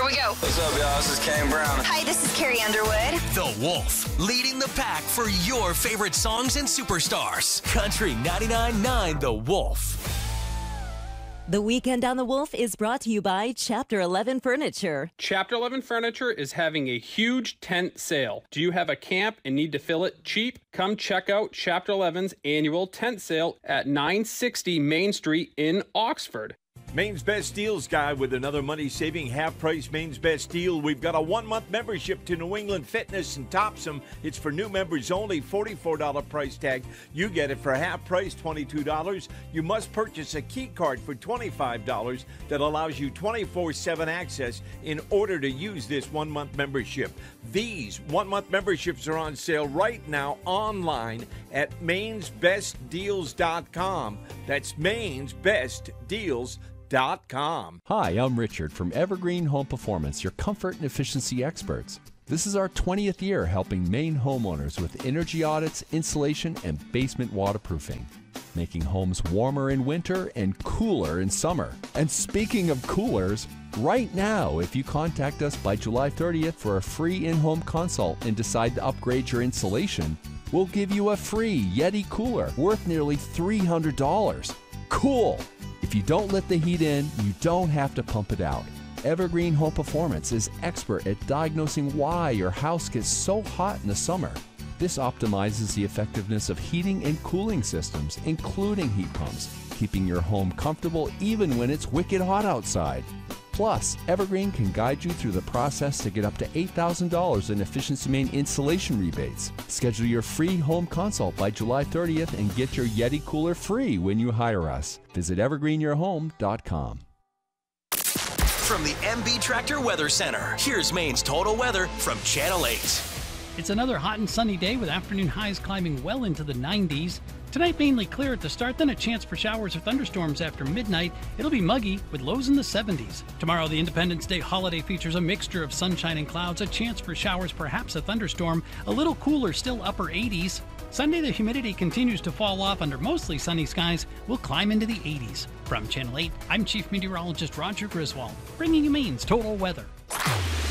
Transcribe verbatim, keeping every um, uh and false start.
we go. What's up, y'all? This is Kane Brown. Hi, this is Carrie Underwood. The Wolf, leading the pack for your favorite songs and superstars. Country ninety-nine point nine The Wolf. The Weekend on the Wolf is brought to you by Chapter eleven Furniture. Chapter eleven Furniture is having a huge tent sale. Do you have a camp and need to fill it cheap? Come check out Chapter eleven's annual tent sale at nine sixty Main Street in Oxford. Maine's Best Deals Guide with another money-saving half-price Maine's Best Deal. We've got a one-month membership to New England Fitness and Topsum. It's for new members only, forty-four dollars price tag. You get it for half price, twenty-two dollars. You must purchase a key card for twenty-five dollars that allows you twenty-four seven access in order to use this one-month membership. These one-month memberships are on sale right now online at mains best deals dot com. That's mains best deals dot com. Dot com. Hi, I'm Richard from Evergreen Home Performance, your comfort and efficiency experts. This is our twentieth year helping Maine homeowners with energy audits, insulation, and basement waterproofing, making homes warmer in winter and cooler in summer. And speaking of coolers, right now, if you contact us by July thirtieth for a free in-home consult and decide to upgrade your insulation, we'll give you a free Yeti cooler worth nearly three hundred dollars. Cool! If you don't let the heat in, you don't have to pump it out. Evergreen Home Performance is expert at diagnosing why your house gets so hot in the summer. This optimizes the effectiveness of heating and cooling systems, including heat pumps, keeping your home comfortable even when it's wicked hot outside. Plus, Evergreen can guide you through the process to get up to eight thousand dollars in Efficiency Maine insulation rebates. Schedule your free home consult by July thirtieth and get your Yeti cooler free when you hire us. Visit evergreen your home dot com. From the M B Tractor Weather Center, here's Maine's total weather from Channel eight. It's another hot and sunny day with afternoon highs climbing well into the nineties. Tonight mainly clear at the start, then a chance for showers or thunderstorms after midnight. It'll be muggy with lows in the seventies. Tomorrow, the Independence Day holiday features a mixture of sunshine and clouds, a chance for showers, perhaps a thunderstorm, a little cooler, still upper eighties. Sunday, the humidity continues to fall off under mostly sunny skies. We'll climb into the eighties. From Channel eight, I'm Chief Meteorologist Roger Griswold, bringing you Maine's total weather.